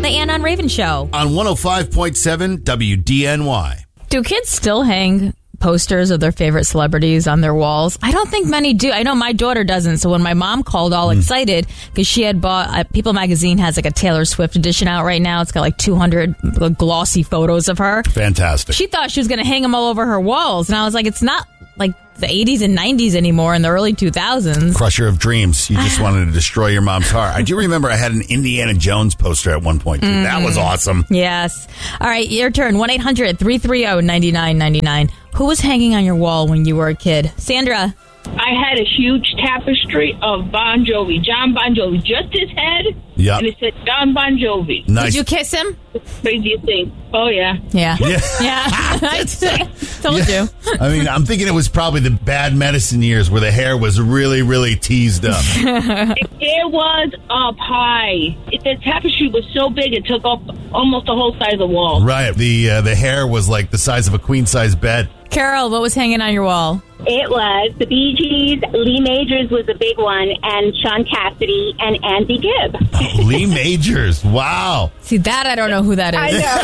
the Ann on Raven Show. On 105.7 WDNY. Do kids still hang posters of their favorite celebrities on their walls? I don't think many do. I know my daughter doesn't. So when my mom called all excited because she had bought, People Magazine has like a Taylor Swift edition out right now. It's got like 200 glossy photos of her. Fantastic. She thought she was going to hang them all over her walls. And I was like, it's not like the 80s and 90s anymore in the early 2000s. Crusher of dreams. You just wanted to destroy your mom's heart. I do remember I had an Indiana Jones poster at one point, too. That was awesome. Yes. All right, your turn. 1-800-330-9999. Who was hanging on your wall when you were a kid? Sandra. I had a huge tapestry of Bon Jovi, John Bon Jovi, just his head. Yep. And it said John Bon Jovi. Nice. Did you kiss him? Craziest thing. Oh, yeah. Yeah. Yeah. I told you. I mean, I'm thinking it was probably the Bad Medicine years where the hair was really, really teased up. It was up high. The tapestry was so big it took up almost the whole side of the wall. Right. The hair was like the size of a queen-size bed. Carol, what was hanging on your wall? It was the Bee Gees, Lee Majors was a big one, and Sean Cassidy and Andy Gibb. Oh, Lee Majors. Wow. See, that I don't know who that is.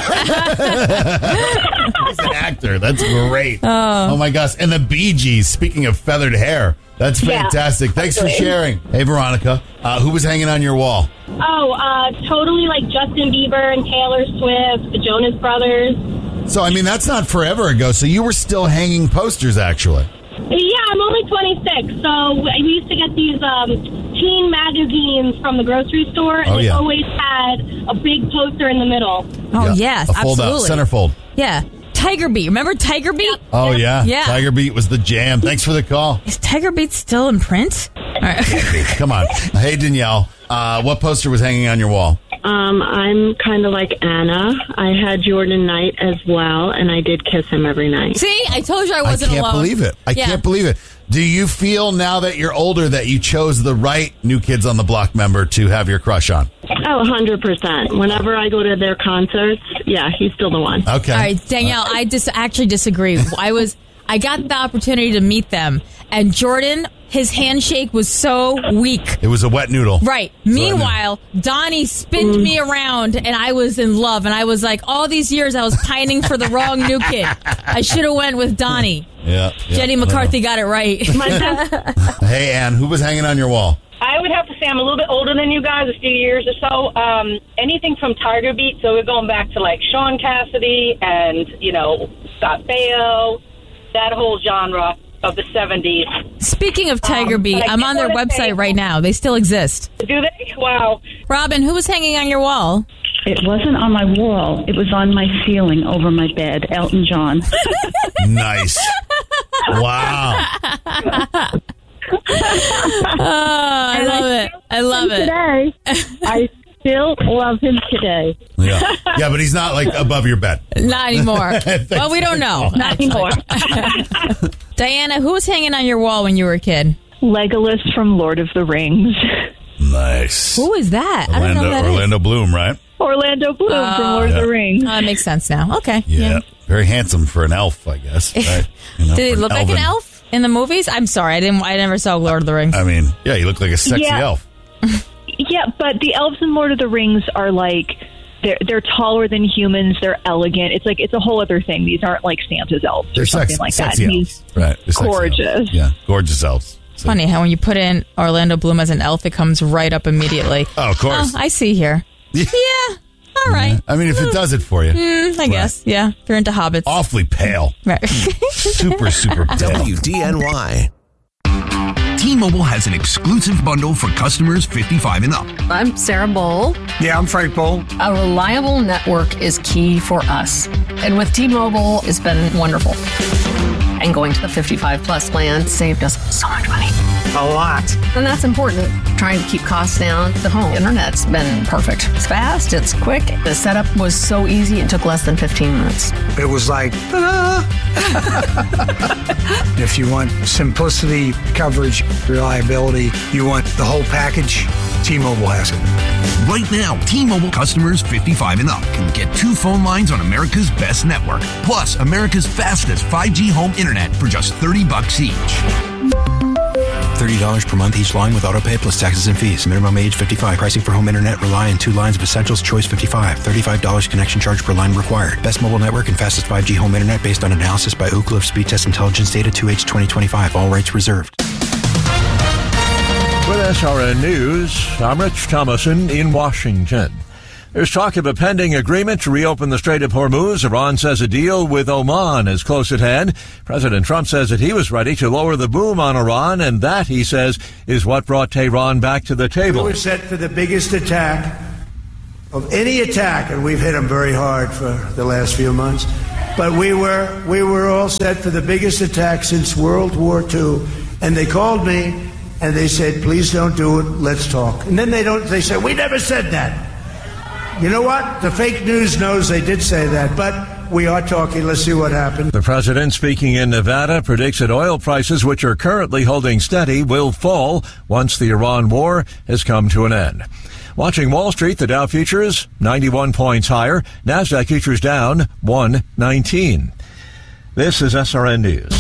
I know. He's an actor. That's great. Oh, my gosh. And the Bee Gees, speaking of feathered hair. That's fantastic. Yeah, Thanks for sharing. Hey, Veronica, who was hanging on your wall? Totally like Justin Bieber and Taylor Swift, the Jonas Brothers. So, I mean, that's not forever ago. So you were still hanging posters, actually. Yeah, I'm only 26, so we used to get these teen magazines from the grocery store, and it always had a big poster in the middle. Oh, yes, a fold absolutely. Out, centerfold. Yeah. Tiger Beat. Remember Tiger Beat? Oh, yeah. Yeah. Tiger Beat was the jam. Thanks for the call. Is Tiger Beat still in print? All right. Come on. Hey, Danielle, what poster was hanging on your wall? I'm kind of like Anna. I had Jordan Knight as well, and I did kiss him every night. See? I told you I wasn't alone. I can't believe it. I can't believe it. Do you feel now that you're older that you chose the right New Kids on the Block member to have your crush on? Oh, 100%. Whenever I go to their concerts, yeah, he's still the one. Okay. All right, Danielle, I actually disagree. I got the opportunity to meet them, and Jordan, his handshake was so weak. It was a wet noodle. Right. Meanwhile, Donnie spinned me around, and I was in love. And I was like, all these years I was pining for the wrong New Kid. I should have went with Donnie. Yeah. Jenny McCarthy got it right. Hey, Ann, who was hanging on your wall? I would have to say I'm a little bit older than you guys, a few years or so. Anything from Tiger Beat, so we're going back to like Sean Cassidy and, Scott Baio, that whole genre of the 70s. Speaking of Tiger Beat, I'm on their website right now. They still exist. Do they? Wow. Robin, who was hanging on your wall? It wasn't on my wall. It was on my ceiling over my bed. Elton John. Nice. Wow. I love it. I love it. Today, I still love him today. Yeah, but he's not like above your bed. Not anymore. Well, we don't know. Not anymore. Diana, who was hanging on your wall when you were a kid? Legolas from Lord of the Rings. Nice. Who is that? I don't know who that Orlando is. Bloom, right? Orlando Bloom from Lord of the Rings. Oh, that makes sense now. Okay. Yeah. Very handsome for an elf, I guess. Right? Did he look like an elf in the movies? I'm sorry, I never saw Lord of the Rings. I mean, yeah, he looked like a sexy elf. Yeah, but the elves in Lord of the Rings are like they're taller than humans. They're elegant. It's a whole other thing. These aren't like Santa's elves or something like that. Sexy He's elves. Right. They're gorgeous. Elves. Yeah, gorgeous elves. So. Funny how when you put in Orlando Bloom as an elf, it comes right up immediately. Oh, of course. Oh, I see here. Yeah. All right. I mean, if it does it for you. I guess. Yeah. If you're into hobbits. Awfully pale. Right. Super pale. WDNY. T-Mobile has an exclusive bundle for customers 55 and up. I'm Sarah Bowl. Yeah, I'm Frank Bowl. A reliable network is key for us. And with T-Mobile, it's been wonderful. And going to the 55 plus plan saved us so much money. A lot. And that's important. Trying to keep costs down. The home internet's been perfect. It's fast, it's quick. The setup was so easy, it took less than 15 minutes. It was like, ta-da! If you want simplicity, coverage, reliability, you want the whole package, T-Mobile has it. Right now, T-Mobile customers 55 and up can get 2 phone lines on America's best network, plus America's fastest 5G home internet for just $30 each. $30 per month each line with autopay plus taxes and fees. Minimum age 55. Pricing for home internet rely on 2 lines of Essentials. Choice 55. $35 connection charge per line required. Best mobile network and fastest 5G home internet based on analysis by Ookla of Speed Test Intelligence Data 2H 2025. All rights reserved. With SRN News, I'm Rich Thomason in Washington. There's talk of a pending agreement to reopen the Strait of Hormuz. Iran says a deal with Oman is close at hand. President Trump says that he was ready to lower the boom on Iran, and that, he says, is what brought Tehran back to the table. We were set for the biggest attack of any attack, and we've hit them very hard for the last few months. But we were all set for the biggest attack since World War II. And they called me and they said, please don't do it, let's talk. And then they said, we never said that. You know what? The fake news knows they did say that, but we are talking. Let's see what happens. The president, speaking in Nevada, predicts that oil prices, which are currently holding steady, will fall once the Iran war has come to an end. Watching Wall Street, the Dow futures 91 points higher. NASDAQ futures down 119. This is SRN News.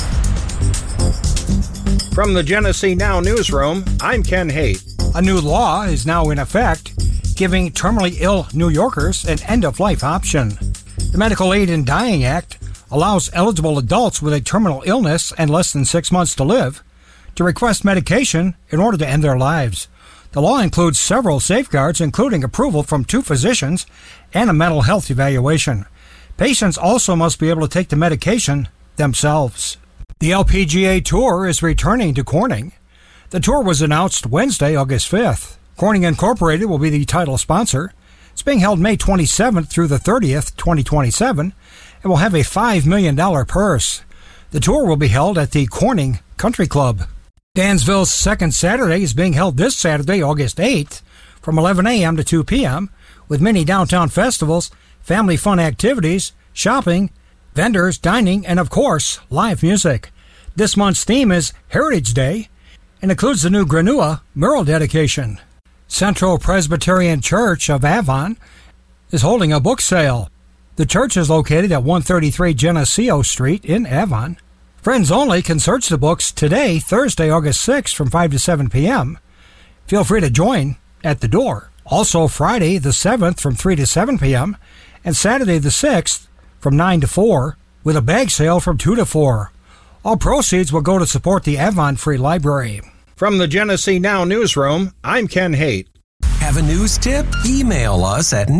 From the Genesee Now newsroom, I'm Ken Haight. A new law is now in effect, giving terminally ill New Yorkers an end-of-life option. The Medical Aid in Dying Act allows eligible adults with a terminal illness and less than 6 months to live to request medication in order to end their lives. The law includes several safeguards, including approval from 2 physicians and a mental health evaluation. Patients also must be able to take the medication themselves. The LPGA Tour is returning to Corning. The tour was announced Wednesday, August 5th. Corning Incorporated will be the title sponsor. It's being held May 27th through the 30th, 2027, and will have a $5 million purse. The tour will be held at the Corning Country Club. Dansville's second Saturday is being held this Saturday, August 8th, from 11 a.m. to 2 p.m., with many downtown festivals, family fun activities, shopping, vendors, dining, and of course, live music. This month's theme is Heritage Day and includes the new Granua mural dedication. Central Presbyterian Church of Avon is holding a book sale. The church is located at 133 Geneseo Street in Avon. Friends only can search the books today, Thursday, August 6th, from 5 to 7 p.m. Feel free to join at the door. Also Friday the 7th from 3 to 7 p.m. and Saturday the 6th from 9 to 4 with a bag sale from 2 to 4. All proceeds will go to support the Avon Free Library. From the Genesee Now newsroom, I'm Ken Haight. Have a news tip? Email us at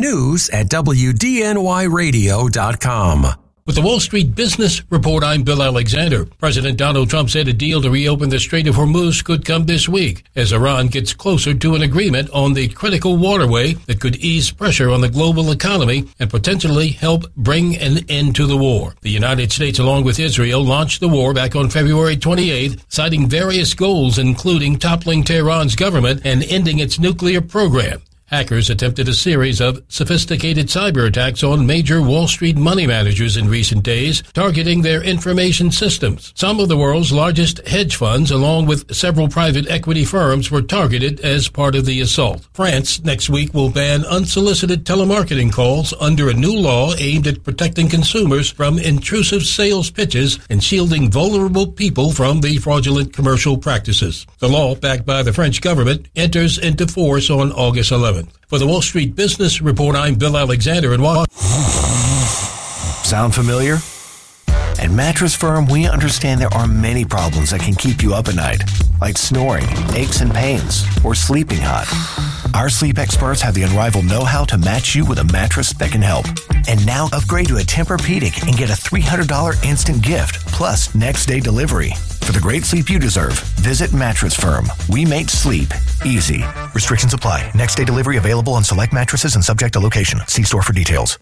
news@wdnyradio.com. With the Wall Street Business Report, I'm Bill Alexander. President Donald Trump said a deal to reopen the Strait of Hormuz could come this week as Iran gets closer to an agreement on the critical waterway that could ease pressure on the global economy and potentially help bring an end to the war. The United States, along with Israel, launched the war back on February 28th, citing various goals, including toppling Tehran's government and ending its nuclear program. Hackers attempted a series of sophisticated cyber attacks on major Wall Street money managers in recent days, targeting their information systems. Some of the world's largest hedge funds, along with several private equity firms, were targeted as part of the assault. France next week will ban unsolicited telemarketing calls under a new law aimed at protecting consumers from intrusive sales pitches and shielding vulnerable people from the fraudulent commercial practices. The law, backed by the French government, enters into force on August 11th. For the Wall Street Business Report, I'm Bill Alexander in Washington. Sound familiar? At Mattress Firm, we understand there are many problems that can keep you up at night, like snoring, aches and pains, or sleeping hot. Our sleep experts have the unrivaled know-how to match you with a mattress that can help. And now upgrade to a Tempur-Pedic and get a $300 instant gift, plus next-day delivery. For the great sleep you deserve, visit Mattress Firm. We make sleep easy. Restrictions apply. Next-day delivery available on select mattresses and subject to location. See store for details.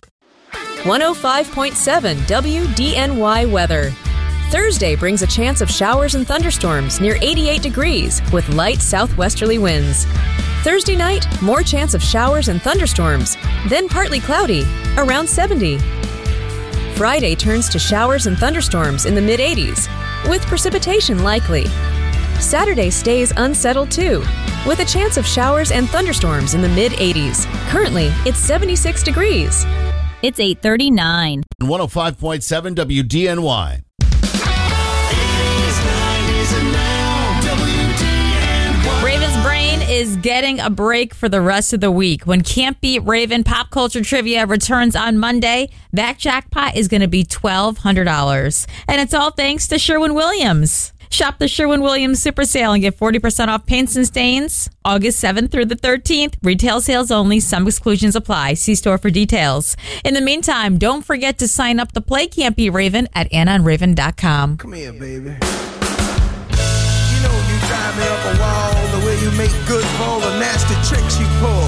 105.7 WDNY weather. Thursday brings a chance of showers and thunderstorms near 88 degrees with light southwesterly winds. Thursday night, more chance of showers and thunderstorms, then partly cloudy, around 70. Friday turns to showers and thunderstorms in the mid-80s, with precipitation likely. Saturday stays unsettled too, with a chance of showers and thunderstorms in the mid-80s. Currently, it's 76 degrees. It's 8:39. 105.7 WDNY. is getting a break for the rest of the week. When Can't Beat Raven Pop Culture Trivia returns on Monday, that jackpot is going to be $1,200. And it's all thanks to Sherwin-Williams. Shop the Sherwin-Williams Super Sale and get 40% off paints and stains August 7th through the 13th. Retail sales only. Some exclusions apply. See store for details. In the meantime, don't forget to sign up to play Can't Beat Raven at AnnaandRaven.com. Come here, baby. You know you drive me up a wall the way you make good for all the nasty tricks you pull.